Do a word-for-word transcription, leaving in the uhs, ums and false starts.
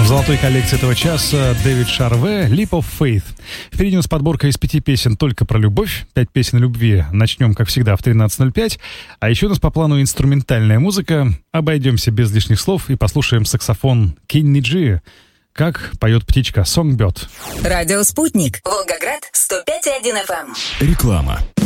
В золотой коллекции этого часа Дэвид Шарве «Leap of Faith». Впереди у нас подборка из пяти песен только про любовь, пять песен о любви. Начнем, как всегда, в тринадцать ноль пять. А еще у нас по плану инструментальная музыка. Обойдемся без лишних слов и послушаем саксофон Кенни Джи, как поет птичка Songbird. Радио «Спутник». Волгоград, сто пять и один эф эм. Реклама.